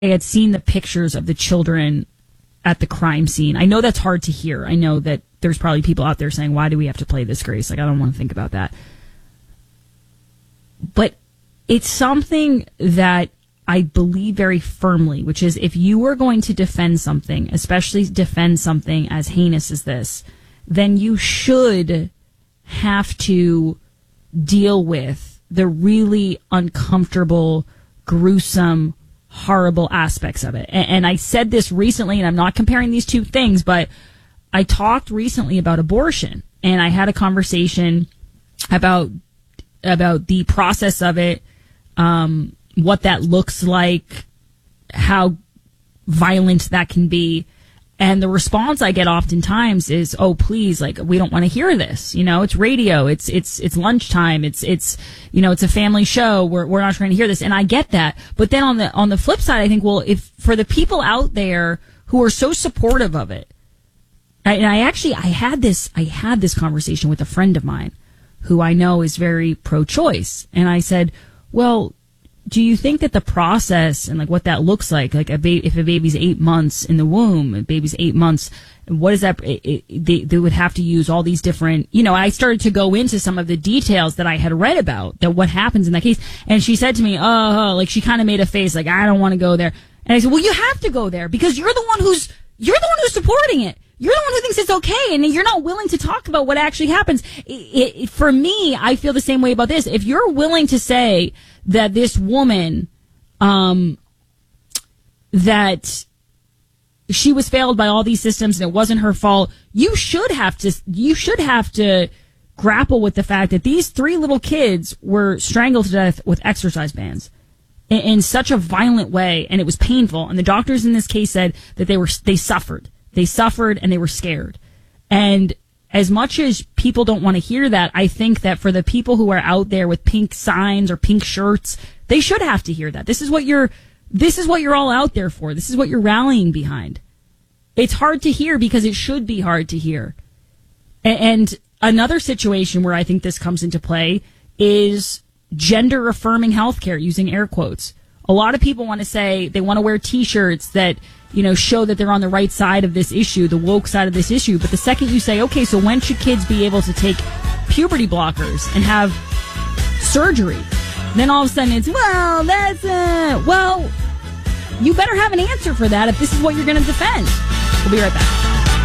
I had seen the pictures of the children at the crime scene. I know that's hard to hear. I know that there's probably people out there saying, why do we have to play this, Grace? Like, I don't want to think about that. But it's something that I believe very firmly, which is if you are going to defend something, especially defend something as heinous as this, then you should have to deal with the really uncomfortable, gruesome, horrible aspects of it. And I said this recently, and I'm not comparing these two things, but I talked recently about abortion, and I had a conversation about the process of it, what that looks like, how violent that can be. And the response I get oftentimes is, oh, please, like, we don't want to hear this. You know, it's radio. It's lunchtime. It's a family show. We're not trying to hear this. And I get that. But then on the flip side, I think, well, if for the people out there who are so supportive of it, and I had this conversation with a friend of mine who I know is very pro-choice. And I said, well, do you think that the process and like what that looks like if a baby's 8 months in the womb, a baby's 8 months, what is that? They would have to use all these different, I started to go into some of the details that I had read about that what happens in that case. And she said to me, like she kind of made a face like, I don't want to go there. And I said, well, you have to go there because you're the one who's supporting it. You're the one who thinks it's okay, and you're not willing to talk about what actually happens. For me, I feel the same way about this. If you're willing to say that this woman, that she was failed by all these systems and it wasn't her fault, you should have to grapple with the fact that these 3 little kids were strangled to death with exercise bands in such a violent way, and it was painful. And the doctors in this case said that they suffered. They suffered and they were scared. And as much as people don't want to hear that, I think that for the people who are out there with pink signs or pink shirts, they should have to hear that. This is what you're all out there for. This is what you're rallying behind. It's hard to hear because it should be hard to hear. And another situation where I think this comes into play is gender affirming healthcare, using air quotes. A lot of people want to say they want to wear t-shirts that show that they're on the right side of this issue, the woke side of this issue. But the second you say, okay, so when should kids be able to take puberty blockers and have surgery? Then all of a sudden it's, you better have an answer for that if this is what you're going to defend. We'll be right back.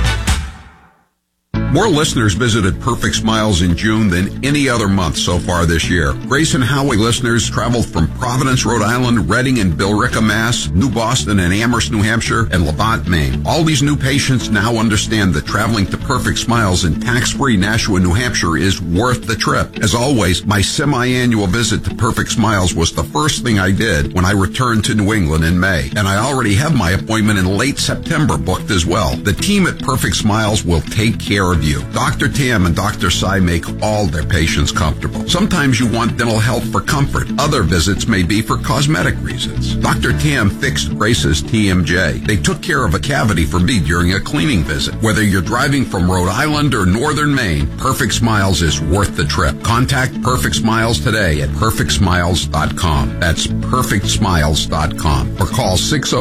More listeners visited Perfect Smiles in June than any other month so far this year. Grace and Howie listeners traveled from Providence, Rhode Island, Reading and Billerica, Mass., New Boston and Amherst, New Hampshire, and Levant, Maine. All these new patients now understand that traveling to Perfect Smiles in tax-free Nashua, New Hampshire is worth the trip. As always, my semi-annual visit to Perfect Smiles was the first thing I did when I returned to New England in May. And I already have my appointment in late September booked as well. The team at Perfect Smiles will take care of you. Dr. Tam and Dr. Sai make all their patients comfortable. Sometimes you want dental health for comfort. Other visits may be for cosmetic reasons. Dr. Tam fixed Grace's TMJ. They took care of a cavity for me during a cleaning visit. Whether you're driving from Rhode Island or Northern Maine, Perfect Smiles is worth the trip. Contact Perfect Smiles today at perfectsmiles.com. That's perfectsmiles.com. Or call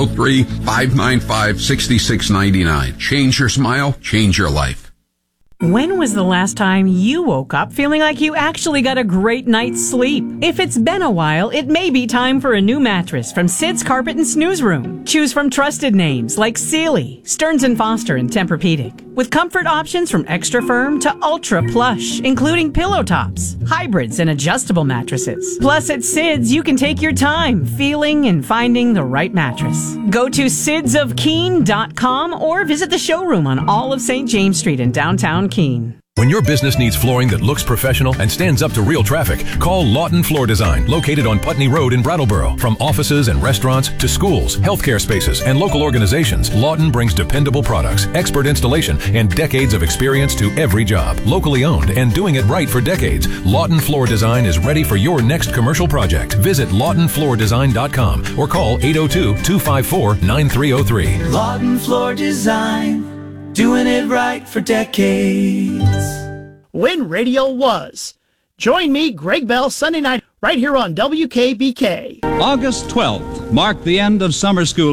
603-595-6699. Change your smile, change your life. When was the last time you woke up feeling like you actually got a great night's sleep? If it's been a while, it may be time for a new mattress from Sid's Carpet and Snooze Room. Choose from trusted names like Sealy, Stearns & Foster, and Tempur-Pedic. With comfort options from extra firm to ultra plush, including pillow tops, hybrids, and adjustable mattresses. Plus, at Sid's, you can take your time feeling and finding the right mattress. Go to sidsofkeene.com or visit the showroom on all of St. James Street in downtown Keene. When your business needs flooring that looks professional and stands up to real traffic, call Lawton Floor Design, located on Putney Road in Brattleboro. From offices and restaurants to schools, healthcare spaces, and local organizations, Lawton brings dependable products, expert installation, and decades of experience to every job. Locally owned and doing it right for decades, Lawton Floor Design is ready for your next commercial project. Visit LawtonFloorDesign.com or call 802-254-9303. Lawton Floor Design. Doing it right for decades. When radio was. Join me, Greg Bell, Sunday night, right here on WKBK. August 12th marked the end of summer school.